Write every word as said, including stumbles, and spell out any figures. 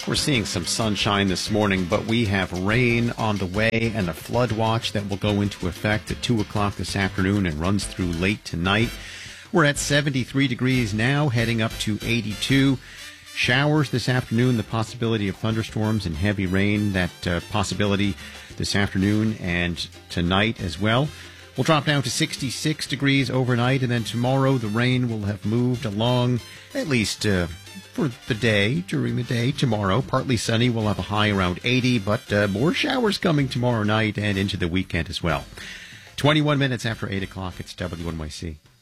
We're seeing some sunshine this morning, but we have rain on the way and a flood watch that will go into effect at two o'clock this afternoon and runs through late tonight. We're at seventy-three degrees now, heading up to eighty-two. Showers this afternoon, the possibility of thunderstorms and heavy rain, that uh, possibility this afternoon and tonight as well. We'll drop down to sixty-six degrees overnight, and then tomorrow the rain will have moved along, at least uh, for the day, during the day. Tomorrow, partly sunny, we'll have a high around eighty, but uh, more showers coming tomorrow night and into the weekend as well. twenty-one minutes after eight o'clock, it's W N Y C.